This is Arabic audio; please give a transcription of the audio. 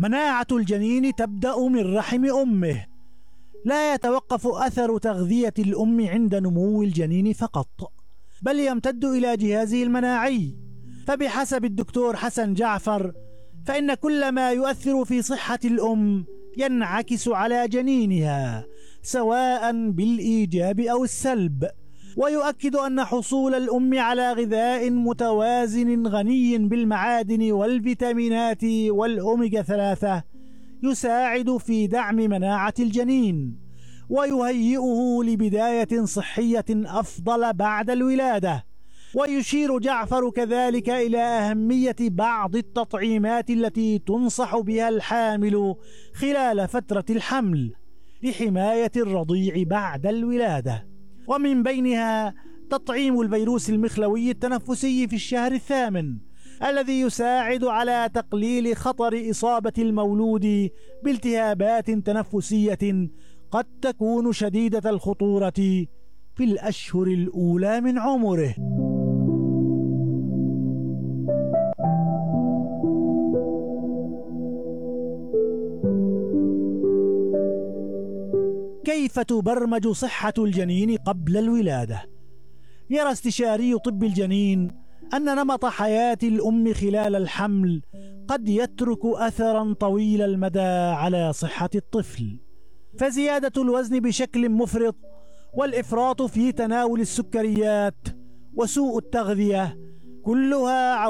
مناعة الجنين تبدأ من رحم أمه. لا يتوقف أثر تغذية الأم عند نمو الجنين فقط، بل يمتد إلى جهازه المناعي. فبحسب الدكتور حسن جعفر، فإن كل ما يؤثر في صحة الأم ينعكس على جنينها سواء بالإيجاب أو السلب، ويؤكد أن حصول الأم على غذاء متوازن غني بالمعادن والفيتامينات والأوميجا 3 يساعد في دعم مناعة الجنين ويهيئه لبداية صحية أفضل بعد الولادة. ويشير جعفر كذلك إلى أهمية بعض التطعيمات التي تنصح بها الحامل خلال فترة الحمل لحماية الرضيع بعد الولادة، ومن بينها تطعيم الفيروس المخلوي التنفسي في الشهر الثامن، الذي يساعد على تقليل خطر إصابة المولود بالتهابات تنفسية قد تكون شديدة الخطورة في الأشهر الأولى من عمره. كيف تبرمج صحة الجنين قبل الولادة؟ يرى استشاري طب الجنين أن نمط حياة الأم خلال الحمل قد يترك أثرا طويل المدى على صحة الطفل، فزيادة الوزن بشكل مفرط والإفراط في تناول السكريات وسوء التغذية كلها